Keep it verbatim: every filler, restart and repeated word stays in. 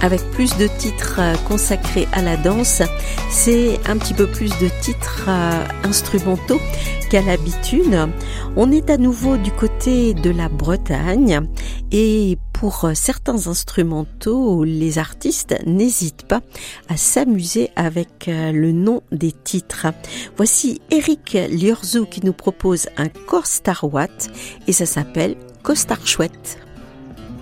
avec plus de titres consacrés à la danse. C'est un petit peu plus de titres instrumentaux qu'à l'habitude. On est à nouveau du côté de la Bretagne et pour certains instrumentaux, les artistes n'hésitent pas à s'amuser avec le nom des titres. Voici Eric Liorzou qui nous propose un Costar Watt et ça s'appelle Costar Chouette.